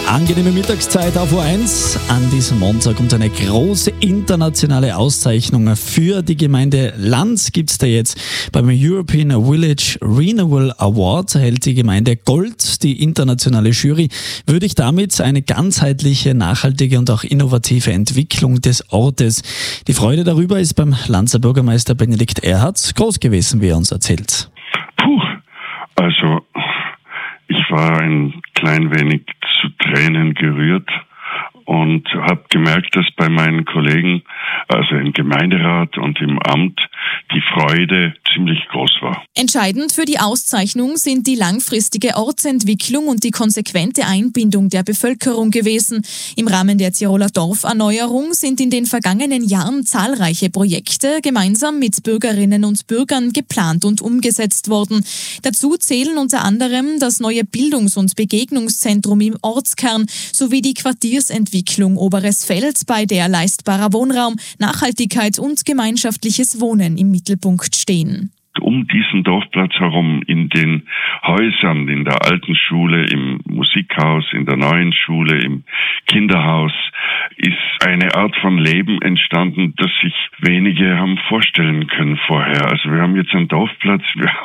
Angenehme Mittagszeit auf U1 an diesem Montag und eine große internationale Auszeichnung für die Gemeinde Lanz gibt es da jetzt. Beim European Village Renewal Award erhält die Gemeinde Gold. Die internationale Jury würdigt damit eine ganzheitliche, nachhaltige und auch innovative Entwicklung des Ortes. Die Freude darüber ist beim Lanzer Bürgermeister Benedikt Erhardt groß gewesen, wie er uns erzählt. Also ich war ein klein wenig zu Tränen gerührt und habe gemerkt, dass bei meinen Kollegen, also im Gemeinderat und im Amt, die Freude ziemlich groß war. Entscheidend für die Auszeichnung sind die langfristige Ortsentwicklung und die konsequente Einbindung der Bevölkerung gewesen. Im Rahmen der Tiroler Dorferneuerung sind in den vergangenen Jahren zahlreiche Projekte gemeinsam mit Bürgerinnen und Bürgern geplant und umgesetzt worden. Dazu zählen unter anderem das neue Bildungs- und Begegnungszentrum im Ortskern sowie die Quartiersentwicklung Oberes Feld, bei der leistbarer Wohnraum, Nachhaltigkeit und gemeinschaftliches Wohnen im Mittelpunkt stehen. Um diesen Dorfplatz herum, in den Häusern, in der alten Schule, im Musikhaus, in der neuen Schule, im Kinderhaus, ist eine Art von Leben entstanden, das sich wenige haben vorstellen können vorher. Also wir haben jetzt einen Dorfplatz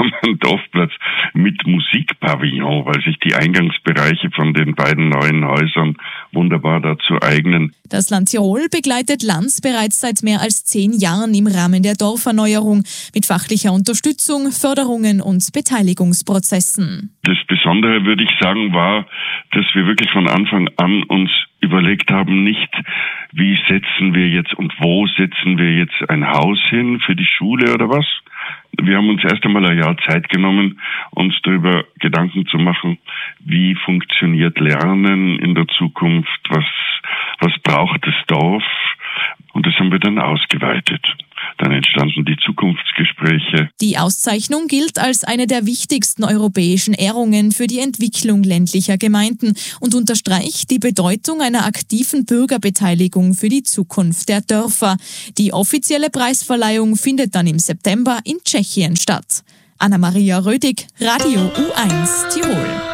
mit Musikpavillon, weil sich die Eingangsbereiche von den beiden neuen Häusern wunderbar dazu eignen. Das Land Tirol begleitet Lanz bereits seit mehr als 10 Jahren im Rahmen der Dorferneuerung mit fachlicher Unterstützung, Förderungen und Beteiligungsprozessen. Das Besondere, würde ich sagen, war, dass wir wirklich von Anfang an uns überlegt haben, nicht wie setzen wir jetzt und wo setzen wir jetzt ein Haus hin für die Schule oder was. Wir haben uns erst einmal ein Jahr Zeit genommen, uns darüber Gedanken zu machen, wie funktioniert Lernen in der Zukunft, was braucht das Dorf, und das haben wir dann ausgeweitet. Dann entstanden die Zukunftsgespräche. Die Auszeichnung gilt als eine der wichtigsten europäischen Ehrungen für die Entwicklung ländlicher Gemeinden und unterstreicht die Bedeutung einer aktiven Bürgerbeteiligung für die Zukunft der Dörfer. Die offizielle Preisverleihung findet dann im September in Tschechien statt. Anna-Maria Rödig, Radio U1 Tirol.